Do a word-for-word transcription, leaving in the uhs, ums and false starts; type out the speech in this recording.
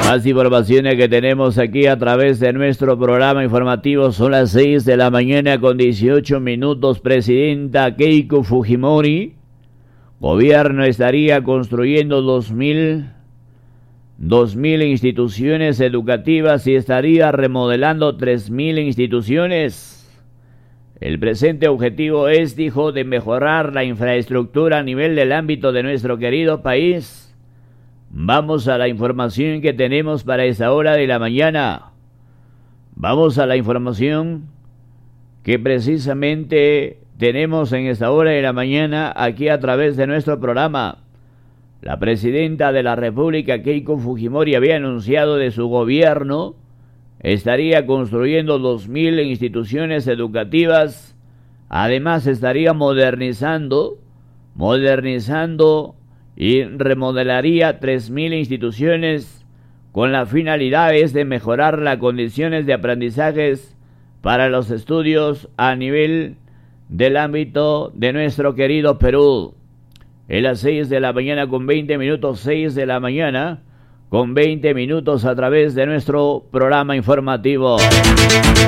Más informaciones que tenemos aquí a través de nuestro programa informativo. Son las seis de la mañana con dieciocho minutos. Presidenta Keiko Fujimori. Gobierno estaría construyendo dos mil instituciones educativas y estaría remodelando tres mil instituciones. El presente objetivo es, dijo, de mejorar la infraestructura a nivel del ámbito de nuestro querido país. Vamos a la información que tenemos para esta hora de la mañana. Vamos a la información que precisamente tenemos en esta hora de la mañana aquí a través de nuestro programa. La presidenta de la República, Keiko Fujimori, había anunciado de su gobierno estaría construyendo dos mil instituciones educativas. Además estaría modernizando, modernizando y remodelaría tres mil instituciones con la finalidad es de mejorar las condiciones de aprendizajes para los estudios a nivel del ámbito de nuestro querido Perú. Es las seis de la mañana con veinte minutos, seis de la mañana con veinte minutos a través de nuestro programa informativo.